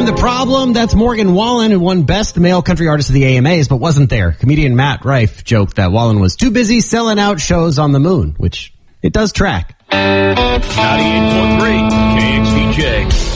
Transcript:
The Problem, that's Morgan Wallen, who won Best Male Country Artist of the AMAs, but wasn't there. Comedian Matt Rife joked that Wallen was too busy selling out shows on the moon, which it does track. 98.3 KXVJ.